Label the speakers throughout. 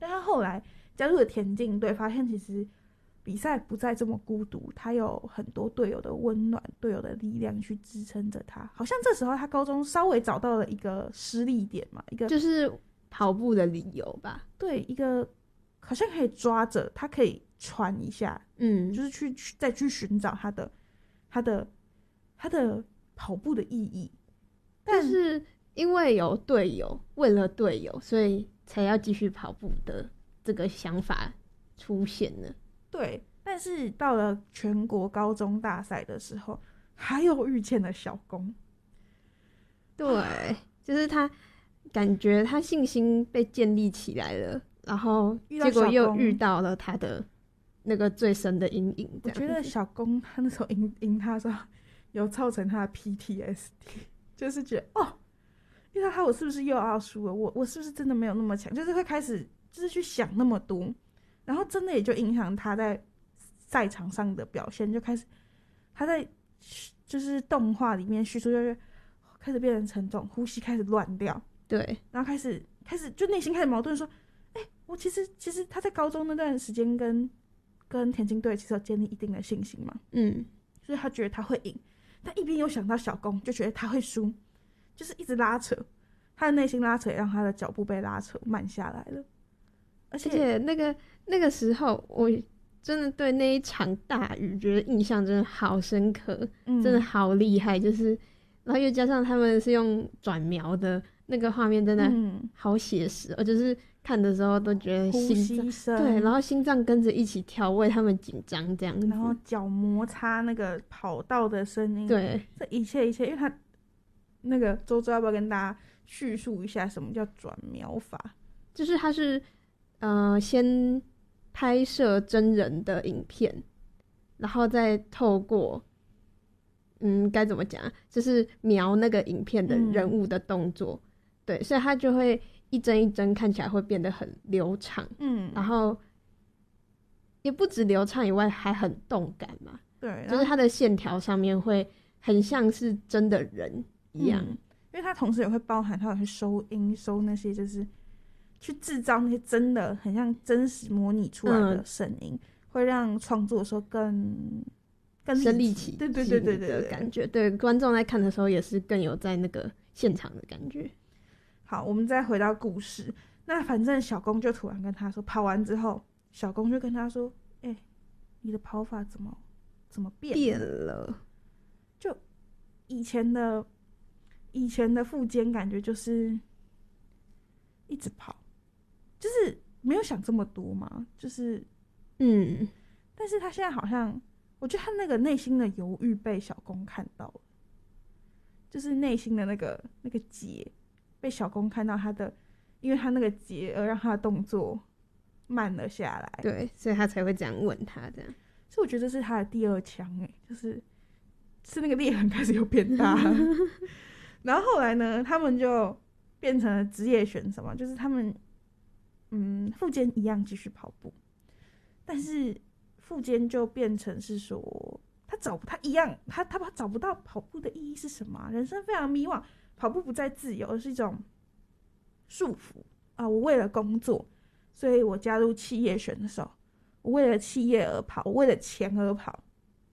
Speaker 1: 但他后来加入了田径队，发现其实比赛不再这么孤独，他有很多队友的温暖，队友的力量去支撑着他。好像这时候他高中稍微找到了一个施力点嘛，一个
Speaker 2: 就是跑步的理由吧。
Speaker 1: 对，一个好像可以抓着他，可以喘一下，就是再去寻找他的跑步的意义。
Speaker 2: 但是因为有队友，为了队友，所以才要继续跑步的这个想法出现了。
Speaker 1: 对，但是到了全国高中大赛的时候，还有遇见了小公。
Speaker 2: 对，就是他感觉他信心被建立起来了，然后结果又遇到了他的那个最深的阴影。
Speaker 1: 我觉得小公他那时候赢他的时候，有造成他的 PTSD， 就是觉得遇到他我是不是又要输了？我是不是真的没有那么强？就是会开始就是去想那么多。然后真的也就影响他在赛场上的表现，就开始他在就是动画里面叙述，就是开始变成沉重，呼吸开始乱掉，
Speaker 2: 对，然
Speaker 1: 后开始就内心开始矛盾，说，我其实他在高中那段时间跟田径队其实有建立一定的信心嘛，所以他觉得他会赢，但一边又想到小公，就觉得他会输，就是一直拉扯，他的内心拉扯也让他的脚步被拉扯慢下来了，而且
Speaker 2: 那个时候，我真的对那一场大雨觉得印象真的好深刻，真的好厉害。就是，然后又加上他们是用转描的那个画面，真的好写实。就是看的时候都觉得
Speaker 1: 心脏
Speaker 2: 对，然后心脏跟着一起跳，为他们紧张这样子。
Speaker 1: 然后脚摩擦那个跑道的声音，
Speaker 2: 对，
Speaker 1: 这一切，因为他那个周周要不要跟大家叙述一下什么叫转描法？
Speaker 2: 就是他是先拍摄真人的影片，然后再透过该怎么讲，就是描那个影片的人物的动作，对，所以他就会一帧一帧看起来会变得很流畅，然后也不止流畅以外，还很动感嘛，
Speaker 1: 对，
Speaker 2: 就是他的线条上面会很像是真的人一样，
Speaker 1: 因为他同时也会包含他有去收音收那些就是去制造那些真的很像真实模拟出来的声音，会让创作的时候更
Speaker 2: 身临其境
Speaker 1: 的
Speaker 2: 感觉，对观众在看的时候也是更有在那个现场的感觉。
Speaker 1: 好，我们再回到故事，那反正小公就突然跟他说，跑完之后，小公就跟他说：“你的跑法怎么变
Speaker 2: 了？
Speaker 1: 就以前的复健感觉就是一直跑。”就是没有想这么多嘛，就是但是他现在好像，我觉得他那个内心的犹豫被小公看到了，就是内心的那个结被小公看到他的，因为他那个结而让他的动作慢了下来，
Speaker 2: 对，所以他才会这样问他这样。
Speaker 1: 所以我觉得这是他的第二枪就是那个裂痕开始又变大了然后后来呢，他们就变成了职业选手嘛，就是他们。复健一样继续跑步，但是复健就变成是说他一样，他找不到跑步的意义是什么，人生非常迷惘，跑步不再自由，而是一种束缚啊！我为了工作，所以我加入企业选手，我为了企业而跑，我为了钱而跑。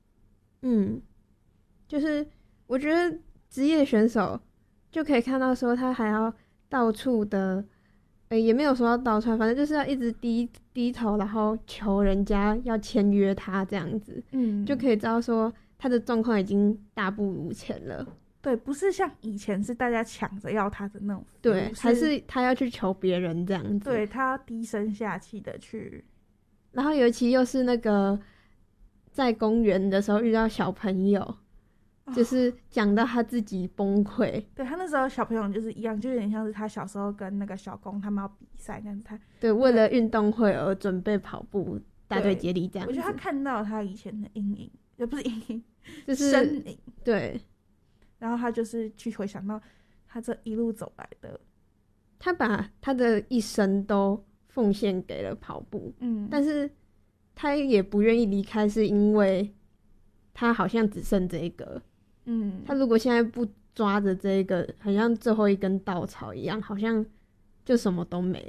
Speaker 2: 就是我觉得职业选手就可以看到说他还要到处的。也没有说要倒穿，反正就是要一直低头，然后求人家要签约他这样子，就可以知道说他的状况已经大不如前了。
Speaker 1: 对，不是像以前是大家抢着要他的那种，
Speaker 2: 对，还是他要去求别人这样子。
Speaker 1: 对，他低声下气的去，
Speaker 2: 然后尤其又是那个在公园的时候遇到小朋友。就是讲到他自己崩溃，
Speaker 1: 对，他那时候小朋友就是一样，就有点像是他小时候跟那个小公他们要比赛，但是他
Speaker 2: 对为了运动会而准备跑步大队接力这样子。
Speaker 1: 我觉得他看到他以前的阴影，也不是阴影，
Speaker 2: 就是
Speaker 1: 身影，
Speaker 2: 对，
Speaker 1: 然后他就是去回想到他这一路走来的，
Speaker 2: 他把他的一生都奉献给了跑步，但是他也不愿意离开，是因为他好像只剩这一个。他如果现在不抓着这个，好像最后一根稻草一样，好像就什么都没